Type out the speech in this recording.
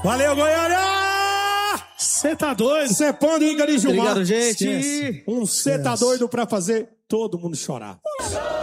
Valeu, Goiânia! Cê tá doido? Cê pode ir, Gary Gilmar. Obrigado, gente. Cê tá doido pra fazer todo mundo chorar.